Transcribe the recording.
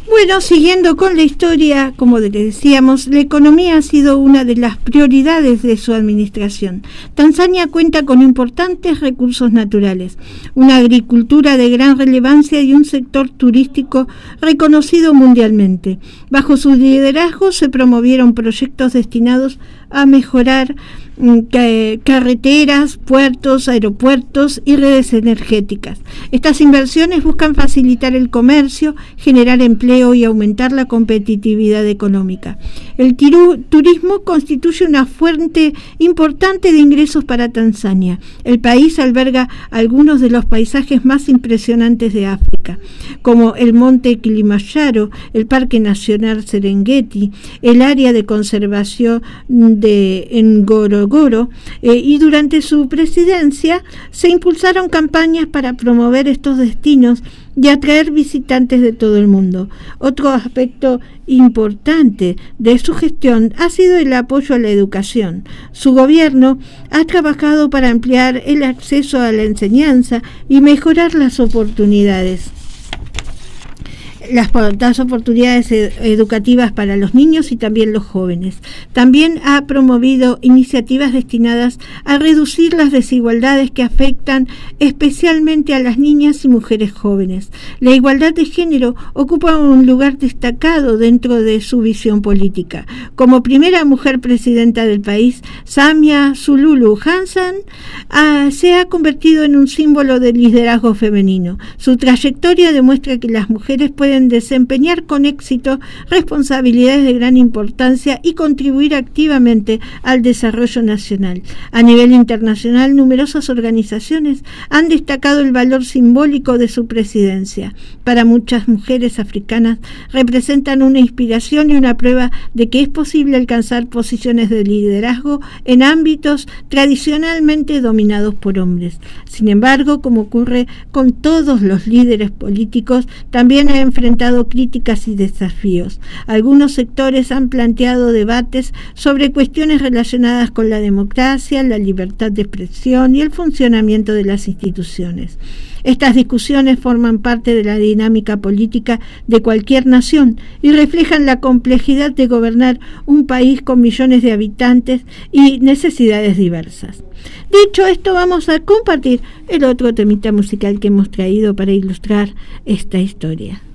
Bueno, siguiendo con la historia, como decíamos, la economía ha sido una de las prioridades de su administración. Tanzania cuenta con importantes recursos naturales, una agricultura de gran relevancia y un sector turístico reconocido mundialmente. Bajo su liderazgo se promovieron proyectos destinados a mejorar carreteras, puertos, aeropuertos y redes energéticas. Estas inversiones buscan facilitar el comercio, generar empleo y aumentar la competitividad económica. El turismo constituye una fuente importante de ingresos para Tanzania. El país alberga algunos de los paisajes más impresionantes de África, como el monte Kilimanjaro, el Parque Nacional Serengeti, el área de conservación de Ngorongoro, y durante su presidencia se impulsaron campañas para promover estos destinos y atraer visitantes de todo el mundo. Otro aspecto importante de su gestión ha sido el apoyo a la educación. Su gobierno ha trabajado para ampliar el acceso a la enseñanza y mejorar las oportunidades educativas para los niños y también los jóvenes. También ha promovido iniciativas destinadas a reducir las desigualdades que afectan especialmente a las niñas y mujeres jóvenes. La igualdad de género ocupa un lugar destacado dentro de su visión política. Como primera mujer presidenta del país, Samia Suluhu Hassan se ha convertido en un símbolo del liderazgo femenino. Su trayectoria demuestra que las mujeres pueden desempeñar con éxito responsabilidades de gran importancia y contribuir activamente al desarrollo nacional. A nivel internacional, numerosas organizaciones han destacado el valor simbólico de su presidencia. Para muchas mujeres africanas representan una inspiración y una prueba de que es posible alcanzar posiciones de liderazgo en ámbitos tradicionalmente dominados por hombres. Sin embargo, como ocurre con todos los líderes políticos, también ha enfrentado críticas y desafíos. Algunos sectores han planteado debates sobre cuestiones relacionadas con la democracia, la libertad de expresión y el funcionamiento de las instituciones. Estas discusiones forman parte de la dinámica política de cualquier nación y reflejan la complejidad de gobernar un país con millones de habitantes y necesidades diversas. Dicho esto, vamos a compartir el otro temita musical que hemos traído para ilustrar esta historia.